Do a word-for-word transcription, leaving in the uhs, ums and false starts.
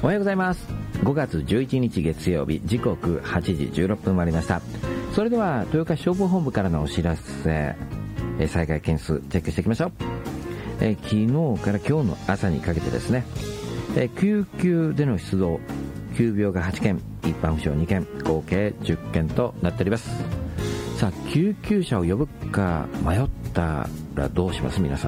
おはようございます。ごがつじゅういちにち月曜日、時刻はちじじゅうろっぷん回りました。それでは豊川消防本部からのお知らせ、え災害件数チェックしていきましょう。え昨日から今日の朝にかけてですね、え救急での出動、急病がはちけん、一般負傷にけん、合計じゅっけんとなっております。さあ、救急車を呼ぶか迷ったらどうします皆さ